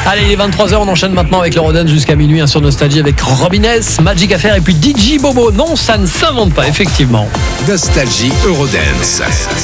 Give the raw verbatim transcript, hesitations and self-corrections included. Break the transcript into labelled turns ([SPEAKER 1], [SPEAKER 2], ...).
[SPEAKER 1] Allez, il est vingt-trois heures, on enchaîne maintenant avec l'Eurodance jusqu'à minuit hein, sur Nostalgie avec Robin S, Magic Affair et puis D J Bobo. Non, ça ne s'invente pas, effectivement.
[SPEAKER 2] Nostalgie Eurodance.